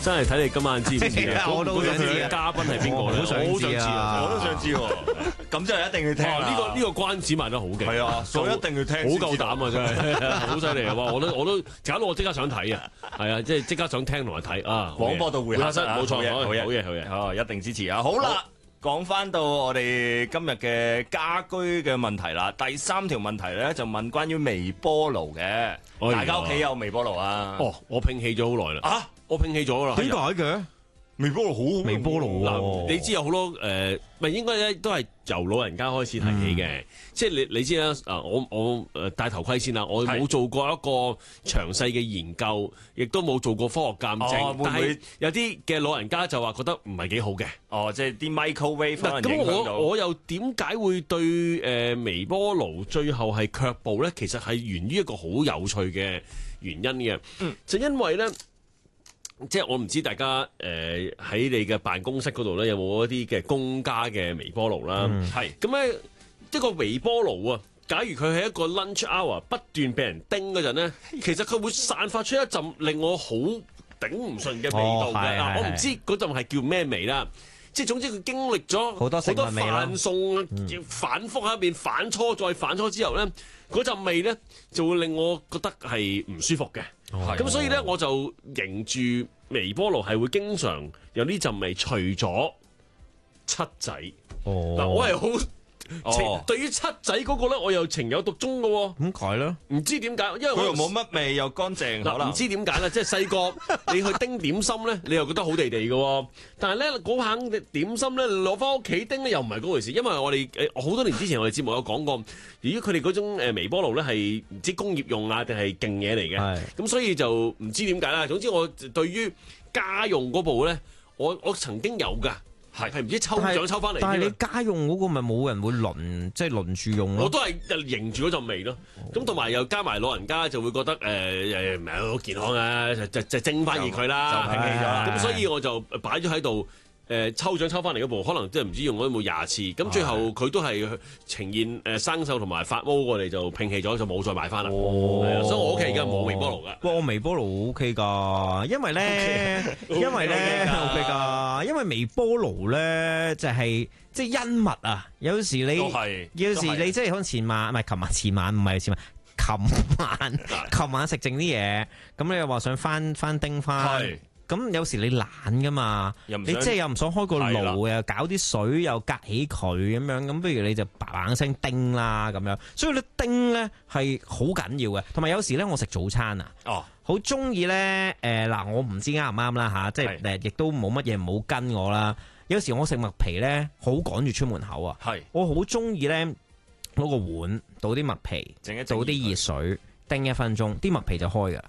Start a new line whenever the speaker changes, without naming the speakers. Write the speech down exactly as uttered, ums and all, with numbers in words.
真係睇你今晚知唔知啊？
我都好想知啊
嘉賓係邊個咧？
我好想知啊
我好想知啊！
我都想知喎，咁就一定要聽啦。
呢個呢個關子賣得好勁，
係啊，所以一定要聽。
好夠膽啊！真係好犀利啊！哇！我都我都搞到我即刻想睇啊！係啊，即係即刻想聽同埋睇啊！
廣播道會客室
冇錯，
好嘢
好嘢，
好嘢
好嘢！
哦，一定支持啊！好啦。講翻到我哋今日嘅家居嘅問題啦，第三條問題咧就問關於微波爐嘅，
哎呀
大家屋企有微波爐啊？
哦，我摒棄咗好耐啦。
啊，
我摒棄咗啦。
點解嘅？
微波爐好
微波爐
嗱，你知有好多誒，咪應該咧都係由老人家開始提起嘅，即係你你知啦。啊，我我誒戴頭盔先啦，我冇做過一個詳細嘅研究，亦都冇做過科學鑑證，但係有啲嘅老人家就話覺得唔係幾好嘅。
哦，即係啲 microwave 可能
咁
影響到。
我我又點解會對誒微波爐最後係卻步咧？其實係源於一個好有趣嘅原因嘅，
嗯，
就因為咧。即係我唔知大家誒喺、呃、你嘅辦公室嗰度咧有冇一啲嘅公家嘅微波爐啦？係咁咧，一個微波爐啊，假如佢係一個 lunch hour 不斷俾人叮嗰陣咧，其實佢會散發出一陣令我好頂唔順嘅味道嘅。嗱、哦，我唔知嗰陣係叫咩味啦。即係總之佢經歷咗
好多食物味啦，
好多飯餸、嗯、反覆喺入邊反搓再反搓之後咧，嗰陣味咧就會令我覺得係唔舒服嘅。咁、哦、所以咧我就迎住微波爐係會經常有呢陣味，除咗七仔。嗱、哦，我係好。哦，對於七仔嗰個咧，我又情有獨鍾嘅喎。
點解咧？
唔知點解，因為我
又冇乜味，又乾淨。
嗱，唔知點解咧？即係細個你去叮點心咧，你又覺得好地地嘅。但係咧嗰肯點心咧，攞翻屋企叮咧，又唔係嗰回事。因為我哋誒好多年之前我哋節目有講過，如果佢哋嗰種誒微波爐咧係唔知工業用啊定係勁嘢嚟嘅。咁所以就唔知點解啦。總之我對於家用嗰部咧，我我曾經有㗎。係係唔知抽獎抽翻嚟，
但係你家用嗰個咪冇人會輪，即係輪住用咯。
我都係迎住嗰陣味咯。咁同埋又加埋老人家就會覺得誒誒唔係好健康啊，就就就蒸翻熱佢啦，
就摒棄咗啦。
咁所以我就擺咗喺度。誒抽獎抽翻嚟嗰部，可能即係唔知用咗有冇廿次，咁最後佢都係呈現誒生鏽同埋發毛，我哋就摒棄咗，就冇再買翻啦。哦，所以我屋企而家冇微波爐噶。
我微波爐 O K 㗎，因為咧，因為咧 O K 㗎，因為微波爐咧就係即係恩物啊。有時你有時你即係可能前晚唔係琴晚，前晚唔係前晚，琴晚琴晚食剩啲嘢，咁你又話想翻翻叮翻。咁有時你懶噶嘛，你即係又唔想開個爐，又搞啲水又隔起佢咁樣，咁不如你就嘭嘭聲叮啦咁樣。所以你叮咧係好緊要嘅，同埋有，有時咧我食早餐啊，哦，好中意咧誒嗱，我唔知啱唔啱啦吓，即係誒亦都冇乜嘢唔好跟我啦。有時我食麥皮咧，好趕住出門口啊，係我好中意咧攞個碗倒啲麥皮，倒啲熱水叮一分鐘，啲麥皮就開噶。